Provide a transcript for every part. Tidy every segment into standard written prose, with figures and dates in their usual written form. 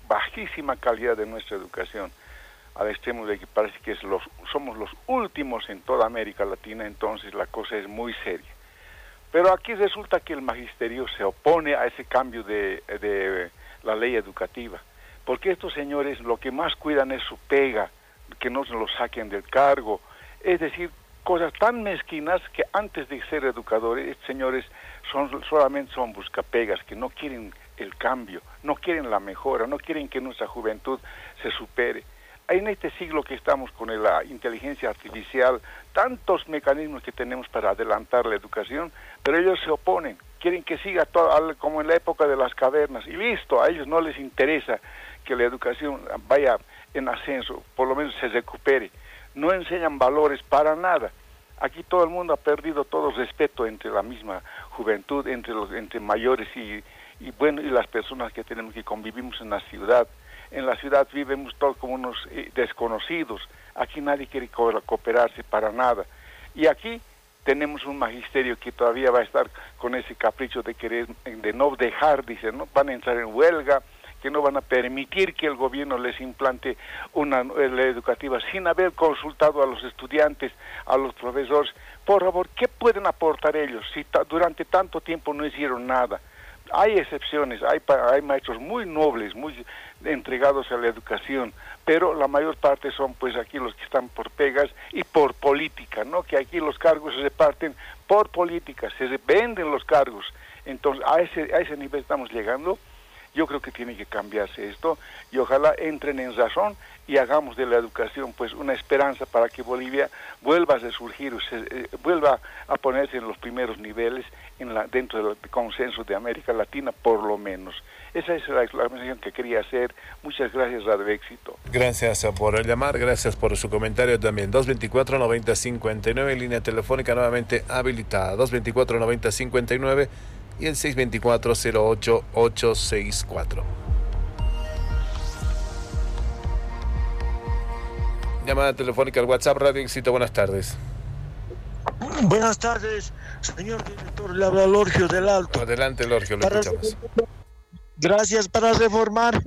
bajísima calidad de nuestra educación, al extremo de que parece que somos los últimos en toda América Latina, entonces la cosa es muy seria. Pero aquí resulta que el magisterio se opone a ese cambio de la ley educativa, porque estos señores lo que más cuidan es su pega, que no se lo saquen del cargo, es decir, cosas tan mezquinas que antes de ser educadores, estos señores solamente son buscapegas, que no quieren el cambio, no quieren la mejora, no quieren que nuestra juventud se supere. En este siglo que estamos con la inteligencia artificial, tantos mecanismos que tenemos para adelantar la educación, pero ellos se oponen, quieren que siga todo como en la época de las cavernas, y listo, a ellos no les interesa que la educación vaya en ascenso, por lo menos se recupere. No enseñan valores para nada. Aquí todo el mundo ha perdido todo respeto entre la misma juventud, entre mayores y las personas que convivimos en la ciudad. En la ciudad vivimos todos como unos desconocidos. Aquí nadie quiere cooperarse para nada. Y aquí tenemos un magisterio que todavía va a estar con ese capricho de no dejar, dicen, ¿no? Van a entrar en huelga, que no van a permitir que el gobierno les implante una educativa sin haber consultado a los estudiantes, a los profesores. Por favor, ¿qué pueden aportar ellos si durante tanto tiempo no hicieron nada? Hay excepciones, hay maestros muy nobles, muy entregados a la educación, pero la mayor parte son pues aquí los que están por pegas y por política, ¿no? Que aquí los cargos se reparten por política, se venden los cargos. Entonces a ese nivel estamos llegando. Yo creo que tiene que cambiarse esto y ojalá entren en razón y hagamos de la educación pues una esperanza para que Bolivia vuelva a resurgir, vuelva a ponerse en los primeros niveles dentro del consenso de América Latina, por lo menos. Esa es la mención que quería hacer. Muchas gracias, Radio Éxito. Gracias por llamar, gracias por su comentario también. 224-9059, línea telefónica nuevamente habilitada. 224-9059 y el 624-08864. Llamada telefónica al WhatsApp Radio Éxito, buenas tardes. Buenas tardes, señor director, le habla Lorgio del Alto. Adelante, Lorgio, lo escuchamos. Gracias. Para reformar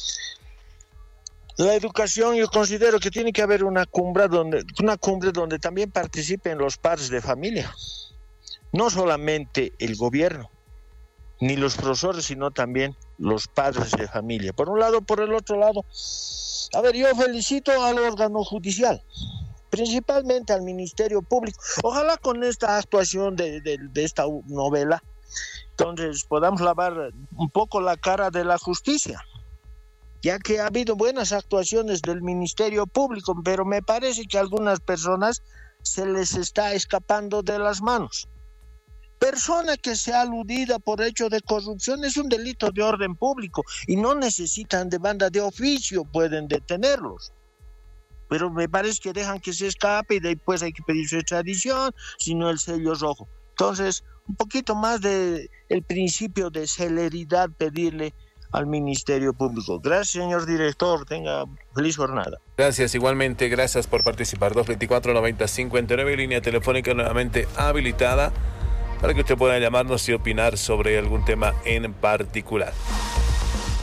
la educación, yo considero que tiene que haber una cumbre donde también participen los padres de familia, no solamente el gobierno ni los profesores, sino también los padres de familia. Por un lado, por el otro lado, yo felicito al órgano judicial, principalmente al Ministerio Público. Ojalá con esta actuación de esta novela, entonces podamos lavar un poco la cara de la justicia, ya que ha habido buenas actuaciones del Ministerio Público, pero me parece que a algunas personas se les está escapando de las manos. Persona que sea aludida por hecho de corrupción es un delito de orden público y no necesitan de banda de oficio, pueden detenerlos. Pero me parece que dejan que se escape y después hay que pedir su extradición, sino el sello rojo. Entonces, un poquito más de el principio de celeridad pedirle al Ministerio Público. Gracias, señor director. Tenga feliz jornada. Gracias, igualmente. Gracias por participar. 224-9059, línea telefónica nuevamente habilitada para que usted pueda llamarnos y opinar sobre algún tema en particular.